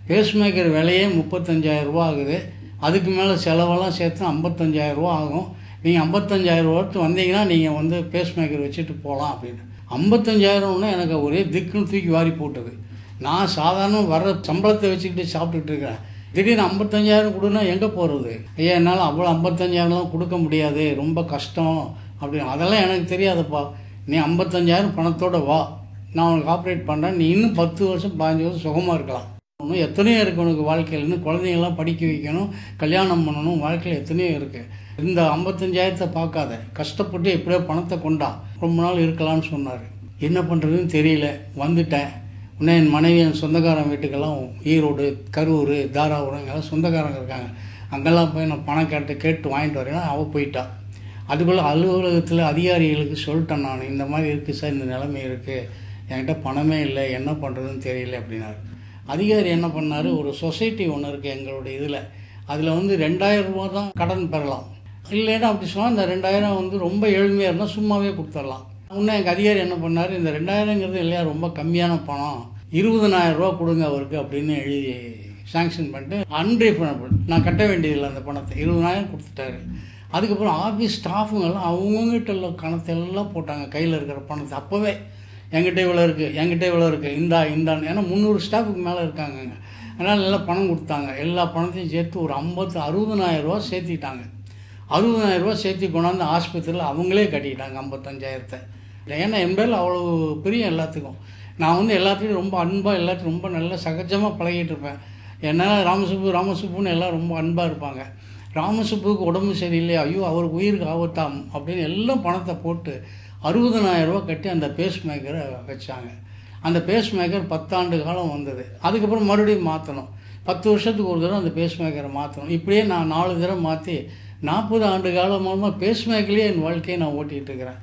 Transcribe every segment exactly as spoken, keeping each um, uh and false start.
Pacemaker விலையே முப்பத்தஞ்சாயிரம் ரூபா ஆகுது. அதுக்கு மேலே செலவெல்லாம் சேர்த்து ஐம்பத்தஞ்சாயிரம் ரூபா ஆகும். நீங்கள் ஐம்பத்தஞ்சாயிரம் ரூபாய்க்கு வந்தீங்கன்னா நீங்கள் வந்து பேஸ்மேக்கர் வச்சுட்டு போகலாம் அப்படின்னு. ஐம்பத்தஞ்சாயிரம்னா எனக்கு ஒரே திக்குன்னு தூக்கி வாரி போட்டது. நான் சாதாரண வர்ற சம்பளத்தை வச்சுக்கிட்டு சாப்பிட்டுட்டு இருக்கிறேன். திடீர்னு ஐம்பத்தஞ்சாயிரம் கொடுன்னா எங்கே போகிறது? ஐயா என்னால் அவ்வளோ ஐம்பத்தஞ்சாயிரம்லாம் கொடுக்க முடியாது, ரொம்ப கஷ்டம் அப்படின்னு. அதெல்லாம் எனக்கு தெரியாதப்பா, நீ ஐம்பத்தஞ்சாயிரம் பணத்தோடு வா, நான் உனக்கு ஆப்ரேட் பண்ணுறேன், நீ இன்னும் பத்து வருஷம் பதினஞ்சு வருஷம் சுகமாக இருக்கலாம். இன்னும் எத்தனையோ இருக்குது உனக்கு வாழ்க்கையில். இன்னும் குழந்தைங்கள்லாம் படிக்க வைக்கணும், கல்யாணம் பண்ணணும், வாழ்க்கையில் எத்தனையோ இருக்குது. இந்த ஐம்பத்தஞ்சாயிரத்தை பார்க்காத, கஷ்டப்பட்டு எப்படியோ பணத்தை கொண்டா ரொம்ப நாள் இருக்கலாம்னு சொன்னார். என்ன பண்ணுறதுன்னு தெரியல, வந்துட்டேன். உடனே என் மனைவி என் சொந்தக்காரன் வீட்டுக்கெல்லாம் ஈரோடு, கரூர், தாராபுரம் இங்கெல்லாம் சொந்தக்காரங்க இருக்காங்க. அங்கெல்லாம் போய் நான் பணம் கேட்டு கேட்டு வாங்கிட்டு வரேன்னா அவள் போயிட்டா. அதுக்குள்ளே அலுவலகத்தில் அதிகாரிகளுக்கு சொல்லிட்டேன் நான், இந்த மாதிரி இருக்குது சார், இந்த நிலைமை இருக்குது, என்கிட்ட பணமே இல்லை, என்ன பண்ணுறதுன்னு தெரியல அப்படின்னாரு. அதிகாரி என்ன பண்ணார், ஒரு சொசைட்டி ஒன்று இருக்குது எங்களுடைய இதில், அதில் வந்து ரெண்டாயிரம் ரூபா தான் கடன் பெறலாம். இல்லைன்னா அப்படி சொன்னால் இந்த ரெண்டாயிரம் வந்து ரொம்ப ஏழ்மையாக இருந்தால் சும்மாவே கொடுத்துடலாம். இன்னும் எங்கள் அதிகாரி என்ன பண்ணார், இந்த ரெண்டாயிரங்கிறது இல்லையா ரொம்ப கம்மியான பணம், இருபதனாயிரம் ரூபா கொடுங்க அவருக்கு அப்படின்னு எழுதி சாங்ஷன் பண்ணிட்டு அன்ரீஃபண்டபிள், நான் கட்ட வேண்டியதில்லை அந்த பணத்தை, இருபதனாயிரம் கொடுத்துட்டாரு. அதுக்கப்புறம் ஆஃபீஸ் ஸ்டாஃபுங்கெல்லாம் அவங்ககிட்ட உள்ள கணத்தை எல்லாம் போட்டாங்க, கையில் இருக்கிற பணத்தை. அப்போவே என்கிட்ட இவ்வளோ இருக்குது, என்கிட்ட இவ்வளோ இருக்குது, இந்தா இந்தான்னு. ஏன்னா முந்நூறு ஸ்டாஃபுக்கு மேலே இருக்காங்கங்க. அதனால் எல்லாம் பணம் கொடுத்தாங்க. எல்லா பணத்தையும் சேர்த்து ஒரு ஐம்பத்து அறுபதனாயிரம் ரூபா சேர்த்திட்டாங்க. அறுபதனாயிரம் ரூபா சேர்த்தி கொண்டாந்து ஆஸ்பத்திரியில் அவங்களே கட்டிக்கிட்டாங்க ஐம்பத்தஞ்சாயிரத்தை. ஏன்னா என் பேரில் அவ்வளோ பிரியம் எல்லாத்துக்கும். நான் வந்து எல்லாத்தையும் ரொம்ப அன்பாக, எல்லாத்தையும் ரொம்ப நல்லா சகஜமாக பழகிட்டு இருப்பேன். என்னால் ராமசுப்பு ராமசுப்புன்னு எல்லாம் ரொம்ப அன்பாக இருப்பாங்க. ராமசுப்புக்கு உடம்பு சரியில்லையா, ஐயோ அவருக்கு உயிருக்கு ஆபத்தாம் அப்படின்னு எல்லாம் பணத்தை போட்டு அறுபதனாயிரம் ரூபா கட்டி அந்த பேஸ் மேக்கரை வச்சாங்க. அந்த பேஸ் மேக்கர் பத்தாண்டு காலம் வந்தது. அதுக்கப்புறம் மறுபடியும் மாற்றணும், பத்து வருஷத்துக்கு ஒரு தடவை அந்த பேஸ் மேக்கரை மாற்றணும். இப்படியே நான் நாலு தடவை மாற்றி நாற்பது ஆண்டு காலம் மூலமாக பேஸ் மேக்கர்லேயே என் வாழ்க்கையை நான் ஓட்டிகிட்டு இருக்கிறேன்.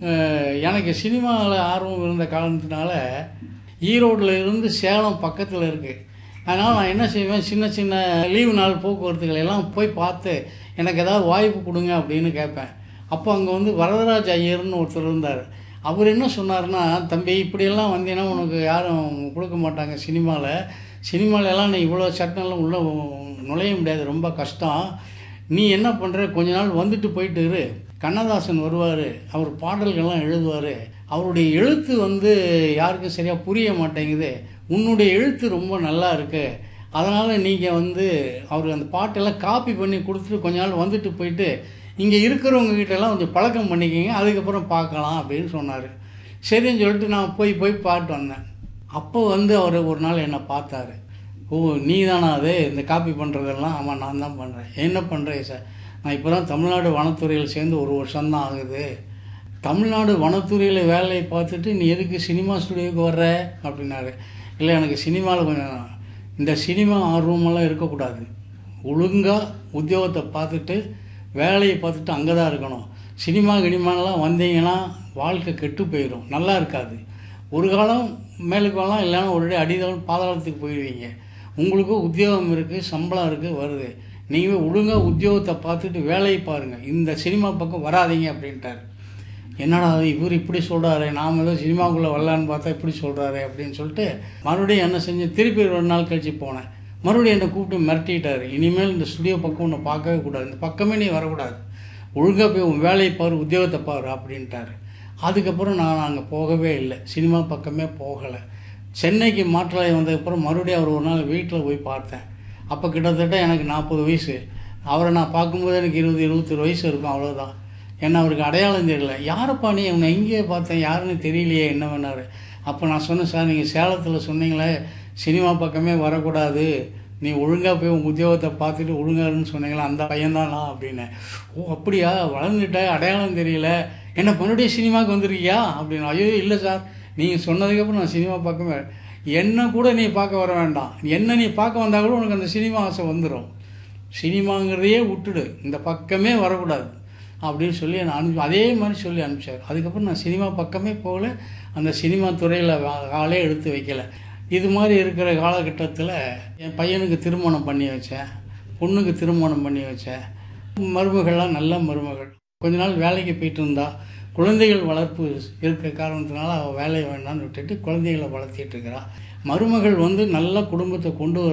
எனக்கு சினிமாவில் ஆர்வம் இருந்த காரணத்தினால ஈரோட்டில் இருந்து சேலம் பக்கத்தில் இருக்குது. அதனால் நான் என்ன செய்வேன், சின்ன சின்ன லீவு நாள் போக்குவரத்துகள் எல்லாம் போய் பார்த்து எனக்கு ஏதாவது வாய்ப்பு கொடுங்க அப்படின்னு கேட்பேன். அப்போ அங்கே வந்து வரதராஜ் ஐயர்னு ஒருத்தர் இருந்தார். அவர் என்ன சொன்னார்னா, தம்பி இப்படியெல்லாம் வந்தீங்கன்னா உனக்கு யாரும் கொடுக்க மாட்டாங்க சினிமாவில், சினிமாவிலலாம் நீ இவ்வளோ சட்டம்லாம் உள்ளே நுழைய முடியாது, ரொம்ப கஷ்டம். நீ என்ன பண்ணுற, கொஞ்ச நாள் வந்துட்டு போயிட்டு இரு, கண்ணதாசன் வருவார், அவர் பாடல்கள்லாம் எழுதுவார், அவருடைய எழுத்து வந்து யாருக்கும் சரியாக புரிய மாட்டேங்குது, உன்னுடைய எழுத்து ரொம்ப நல்லா இருக்குது, அதனால் நீங்கள் வந்து அவர் அந்த பாட்டெல்லாம் காப்பி பண்ணி கொடுத்துட்டு கொஞ்ச நாள் வந்துட்டு போயிட்டு இங்கே இருக்கிறவங்ககிட்டலாம் கொஞ்சம் பழக்கம் பண்ணிக்கிங்க, அதுக்கப்புறம் பார்க்கலாம் அப்படின்னு சொன்னார். சரின்னு சொல்லிட்டு நான் போய் போய் பாட்டு வந்தேன். அப்போ வந்து அவர் ஒரு நாள் என்னை பார்த்தாரு. ஓ நீ தானா அது இந்த காப்பி பண்ணுறதெல்லாம்? ஆமாம் நான் தான் பண்ணுறேன். என்ன பண்ணுறேன் சார்? நான் இப்போ தான் தமிழ்நாடு வனத்துறையில் சேர்ந்து ஒரு வருஷம்தான் ஆகுது. தமிழ்நாடு வனத்துறையில் வேலையை பார்த்துட்டு நீ எதுக்கு சினிமா ஸ்டுடியோவுக்கு வர்ற அப்படின்னாரு. இல்லை எனக்கு சினிமாவில் கொஞ்சம் இந்த சினிமா ஆர்வமெல்லாம் இருக்கக்கூடாது, ஒழுங்காக உத்தியோகத்தை பார்த்துட்டு வேலையை பார்த்துட்டு அங்கே தான் இருக்கணும். சினிமா கினிமானெலாம் வந்தீங்கன்னா வாழ்க்கை கெட்டு போயிடும், நல்லா இருக்காது. ஒரு காலம் மேலுக்கு வரலாம், இல்லைன்னா ஒரு அடிதான் பாதாளத்துக்கு போயிடுவீங்க. உங்களுக்கு உத்தியோகம் இருக்குது, சம்பளம் இருக்குது, வருது. நீங்கள் ஒழுங்காக உத்தியோகத்தை பார்த்துட்டு வேலையை பாருங்கள், இந்த சினிமா பக்கம் வராதிங்க அப்படின்ட்டார். என்னடா இவர் இப்படி சொல்கிறாரு, நாம் ஏதோ சினிமாவுக்குள்ளே வரலான்னு பார்த்தா இப்படி சொல்கிறாரு அப்படின்னு சொல்லிட்டு மறுபடியும் என்ன செஞ்சேன், திருப்பி ஒரு நாள் கழித்து போனேன். மறுபடியும் என்னை கூப்பிட்டு மிரட்டிட்டார். இனிமேல் இந்த ஸ்டுடியோ பக்கம் ஒன்று பார்க்கவே கூடாது, இந்த பக்கமே நீ வரக்கூடாது, ஒழுங்காக போய் உன் வேலையை பாரு, உத்தியோகத்தை பாரு அப்படின்ட்டார். அதுக்கப்புறம் நான் அங்கே போகவே இல்லை, சினிமா பக்கமே போகலை. சென்னைக்கு மாற்றலாகி வந்ததுக்கப்புறம் மறுபடியும் அவர் ஒரு நாள் வீட்டில் போய் பார்த்தேன். அப்போ கிட்டத்தட்ட எனக்கு நாற்பது வயசு. அவரை நான் பார்க்கும்போது எனக்கு இருபது இருபத்தொரு வயசு இருக்கும், அவ்வளோதான். ஏன்னா அவருக்கு அடையாளம் தெரியல. யாரப்பா நீ, உன்னை எங்கேயே பார்த்தேன், யாருன்னு தெரியலையே என்ன வேணாரு. அப்போ நான் சொன்னேன், சார் நீங்கள் சேலத்தில் சொன்னீங்களே சினிமா பக்கமே வரக்கூடாது, நீ ஒழுங்காக போய் உங்கள் உத்தியோகத்தை பார்த்துட்டு ஒழுங்காருன்னு சொன்னீங்களா, அந்த பையன்தானா அப்படின்னு. ஓ அப்படியா, வளர்ந்துட்ட, அடையாளம் தெரியல, என்ன மறுபடியும் சினிமாவுக்கு வந்துருக்கியா அப்படின்னு. ஐயோ இல்லை சார், நீங்கள் சொன்னதுக்கப்புறம் நான் சினிமா பக்கமே, என்ன கூட நீ பார்க்க வர வேண்டாம், என்ன நீ பார்க்க வந்தால் கூட உனக்கு அந்த சினிமா ஆசை வந்துடும், சினிமாங்கிறதையே விட்டுடு, இந்த பக்கமே வரக்கூடாது அப்படின்னு சொல்லி நான் அனுப்பி அதே மாதிரி சொல்லி அனுப்பிச்சார். அதுக்கப்புறம் நான் சினிமா பக்கமே போகல, அந்த சினிமா துறையில் காலே எடுத்து வைக்கலை. இது மாதிரி இருக்கிற காலகட்டத்தில் என் பையனுக்கு திருமணம் பண்ணி வச்சேன், பொண்ணுக்கு திருமணம் பண்ணி வச்சேன். மருமகள்லாம் நல்ல மருமகள். கொஞ்ச நாள் வேலைக்கு போயிட்டு இருந்தா, குழந்தைகள் வளர்ப்பு இருக்கிற காரணத்தினால அவள் வேலையை வேண்டான்னு விட்டுட்டு குழந்தைகளை வளர்த்திட்டு இருக்கிறாள். மருமகள் வந்து நல்ல குடும்பத்தை கொண்டு வர